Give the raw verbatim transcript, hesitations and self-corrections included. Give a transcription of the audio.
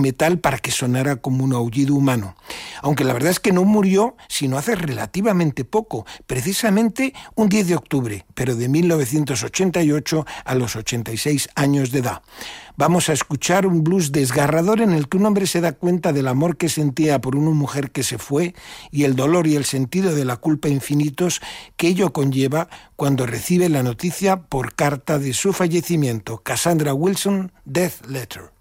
metal para que sonara como un aullido humano. Aunque la verdad es que no murió sino hace relativamente poco, precisamente un diez de octubre, pero de mil novecientos ochenta y ocho a los ochenta y seis años de edad. Vamos a escuchar un blues desgarrador en el que un hombre se da cuenta del amor que sentía por una mujer que se fue y el dolor y el sentido de la culpa infinitos que ello conlleva cuando recibe la noticia por carta de su fallecimiento. Cassandra Wilson, Death Letter.